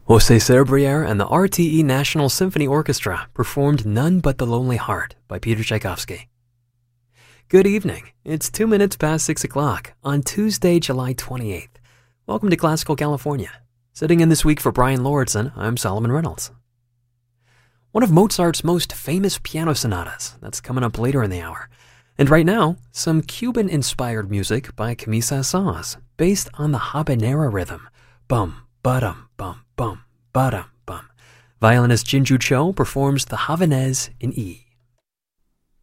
Jose Serbriere and the RTE National Symphony Orchestra performed None But the Lonely Heart by Peter Tchaikovsky. Good evening. It's 2 minutes past 6 o'clock on Tuesday, July 28th. Welcome to Classical California. Sitting in this week for Brian Lauritsen, I'm Solomon Reynolds. One of Mozart's most famous piano sonatas, that's coming up later in the hour. And right now, some Cuban-inspired music by Camille Saint-Saëns, based on the habanera rhythm. Bum, ba-dum, bum, bum, ba-dum, bum. Violinist Jinju Cho performs the Havanaise in E.